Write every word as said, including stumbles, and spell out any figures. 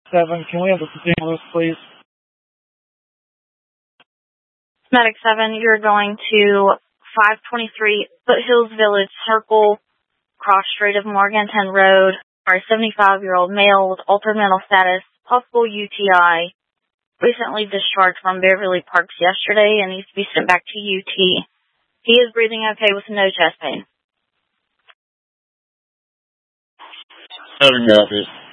seven, can we have the continuum list, please? Medic seven, you're going to five twenty-three Foothills Village Circle, cross street of Morganton Road. Our seventy-five-year-old male with altered mental status, possible U T I, recently discharged from Beverly Parks yesterday and needs to be sent back to U T. He is breathing okay with no chest pain. Seven copies.